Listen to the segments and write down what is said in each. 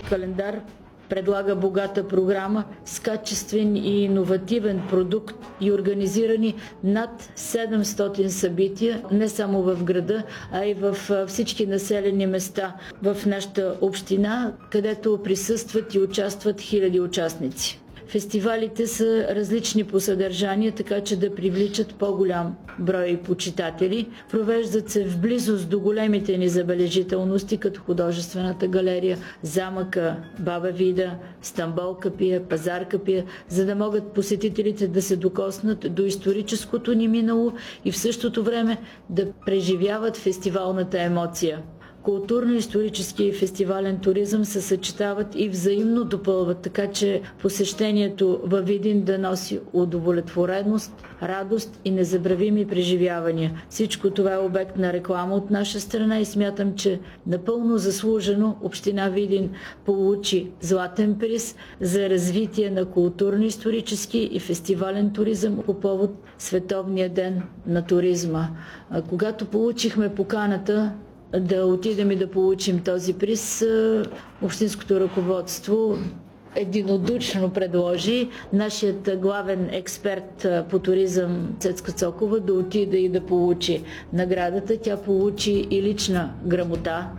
календар предлага богата програма с качествен и иновативен продукт и организирани над 700 събития, не само в града, а и в всички населени места в нашата община, където присъстват и участват хиляди участници. Фестивалите са различни по съдържание, така че да привличат по-голям брой почитатели. Провеждат се в близост до големите ни забележителности, като художествената галерия, замъка Баба Вида, Стамбол Капия, Пазар Капия, за да могат посетителите да се докоснат до историческото ни минало и в същото време да преживяват фестивалната емоция. Културно-исторически и фестивален туризъм се съчетават и взаимно допълват, така че посещението във Видин да носи удовлетвореност, радост и незабравими преживявания. Всичко това е обект на реклама от наша страна и смятам, че напълно заслужено община Видин получи златен приз за развитие на културно-исторически и фестивален туризъм по повод Световния ден на туризма. Когато получихме поканата да отидем и да получим този приз, общинското ръководство единодушно предложи нашият главен експерт по туризъм Цецка Цокова да отиде и да получи наградата. Тя получи и лична грамота.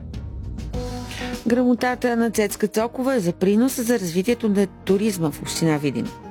Грамотата на Цецка Цокова е за принос за развитието на туризма в община Видин.